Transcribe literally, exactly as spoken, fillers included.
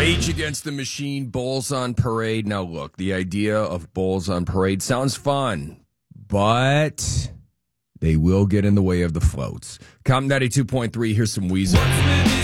Rage Against the Machine, Bulls on Parade. Now, look, the idea of Bulls on Parade sounds fun, but they will get in the way of the floats. Com ninety-two point three, here's some Weezer.